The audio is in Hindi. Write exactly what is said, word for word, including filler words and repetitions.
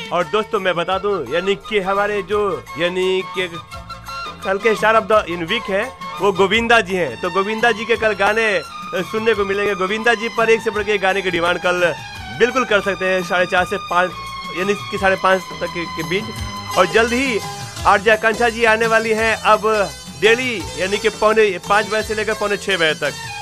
और दोस्तों मैं बता दूं यानी कि हमारे जो यानी कि कल के star of the in week है वो गोविंदा जी हैं। तो गोविंदा जी के कल गाने सुनने को मिलेंगे। गोविंदा जी पर एक से बढ़ के गाने की डिमांड कल बिल्कुल कर सकते हैं साढ़े चार से पाँच यानी कि साढ़े पाँच तक के, के बीच। और जल्द ही आरजे आकांक्षा जी आने वाली हैं अब डेली यानी कि पौने पाँच बजे से लेकर पौने छः बजे तक।